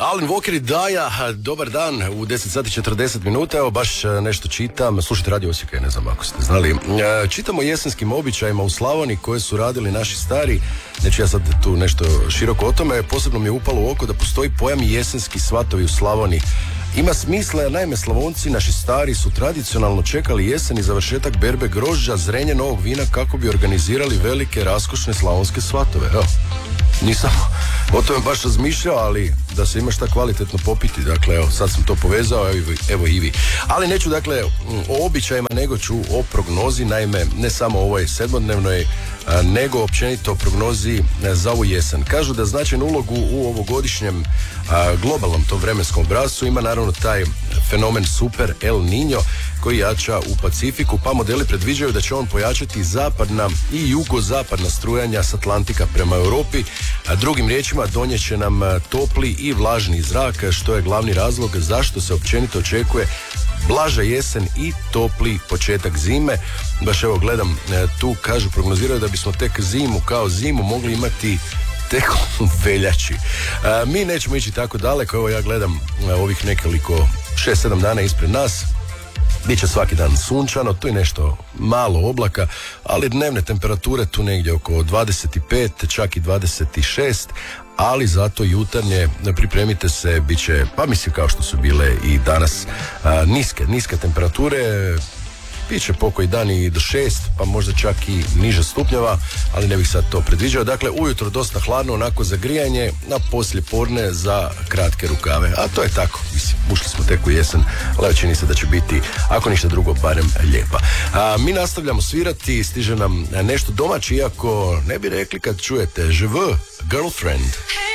Alan Walker i Daja, dobar dan, u 10 sati 40 minuta, evo baš nešto čitam, slušajte Radio Osijeka, ne znam ako ste znali. Čitamo o jesenskim običajima u Slavoniji koje su radili naši stari, neću ja sad tu nešto široko o tome, posebno mi je upalo u oko da postoji pojam jesenski svatovi u Slavoniji. Ima smisla jer naime Slavonci, naši stari, su tradicionalno čekali jesen i završetak berbe grožđa, zrenje novog vina kako bi organizirali velike raskošne slavonske svatove. Evo, nisam o tome baš razmišljao, ali da se ima šta kvalitetno popiti, dakle evo sad sam to povezao, evo i vi. Ali neću dakle o običajima, nego ću o prognozi, naime ne samo ovoj sedmodnevnoj, nego općenito o prognozi za ovu jesen. Kažu da značajnu ulogu u ovogodišnjem globalnom tom vremenskom obrascu ima naravno taj fenomen Super El Niño koji jača u Pacifiku, pa modeli predviđaju da će on pojačati zapadna i jugozapadna strujanja s Atlantika prema Europi, a drugim riječima donijet će nam topli i vlažni zrak, što je glavni razlog zašto se općenito očekuje blaža jesen i topli početak zime. Baš evo gledam, tu kažu, prognoziraju da bismo tek zimu kao zimu mogli imati tek u veljači. Mi nećemo ići tako daleko, evo ja gledam ovih nekoliko 6-7 dana ispred nas. Biće svaki dan sunčano, tu je nešto malo oblaka, ali dnevne temperature tu negdje oko 25, čak i 26, ali zato jutarnje, pripremite se, bit će, pa mislim kao što su bile i danas, niske temperature, bit će pokoji dan i do 6, pa možda čak i niže stupnjeva, ali ne bih sad to predviđao. Dakle, ujutro dosta hladno, onako za grijanje, a poslije podne za kratke rukave. A to je tako, mislim, ušli smo tek u jesen, ali čini se da će biti, ako ništa drugo, barem lijepa. Mi nastavljamo svirati, stiže nam nešto domaće, iako ne bi rekli kad čujete Je veux, girlfriend.